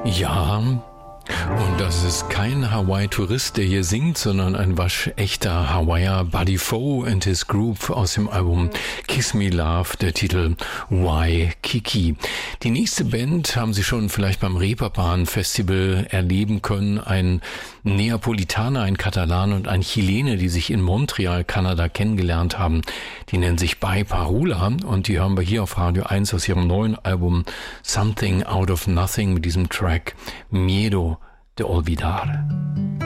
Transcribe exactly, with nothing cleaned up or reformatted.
Ja, und das ist kein Hawaii-Tourist, der hier singt, sondern ein waschechter Hawaiier, Buddy Fo and his Group aus dem Album Kiss Me Love, der Titel Waikiki. Die nächste Band haben Sie schon vielleicht beim Reeperbahn-Festival erleben können. Ein Neapolitaner, ein Katalan und ein Chilene, die sich in Montreal, Kanada kennengelernt haben. Die nennen sich By Parula und die hören wir hier auf Radio eins aus ihrem neuen Album Something Out of Nothing mit diesem Track Miedo de Olvidar.